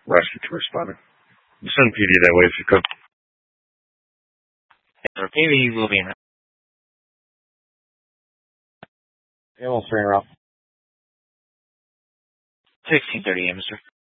Rescue to responding. Send PD that way if you could. Or PD will be in. Yeah, we'll string her up. 16:30 a.m., sir.